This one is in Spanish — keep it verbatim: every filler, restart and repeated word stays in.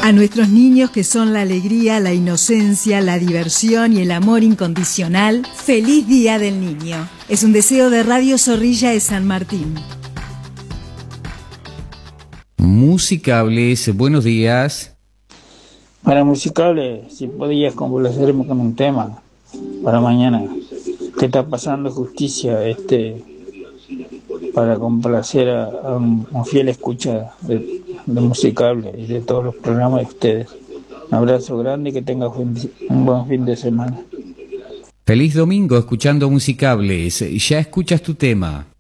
A nuestros niños que son la alegría, la inocencia, la diversión y el amor incondicional, ¡feliz Día del Niño! Es un deseo de Radio Zorrilla de San Martín. Musicables, buenos días. Para Musicables, si podías complacerme con un tema para mañana. ¿Qué está pasando, Justicia? Este, para complacer a, a un, un fiel escucha de, de Musicables y de todos los programas de ustedes. Un abrazo grande y que tengas un buen fin de semana. Feliz domingo escuchando Musicables. Ya escuchas tu tema.